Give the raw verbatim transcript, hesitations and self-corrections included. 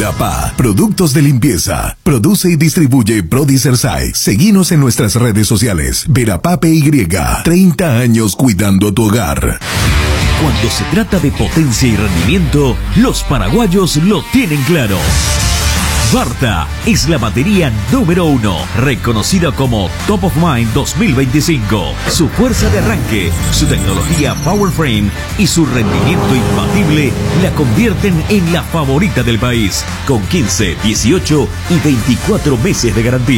Verapá, productos de limpieza. Produce y distribuye Prodicersai. Seguinos en nuestras redes sociales. Verapá P Y. treinta años cuidando tu hogar. Cuando se trata de potencia y rendimiento, los paraguayos lo tienen claro. Varta es la batería número uno, reconocida como Top of Mind dos mil veinticinco. Su fuerza de arranque, su tecnología PowerFrame y su rendimiento imbatible la convierten en la favorita del país, con quince, dieciocho y veinticuatro meses de garantía.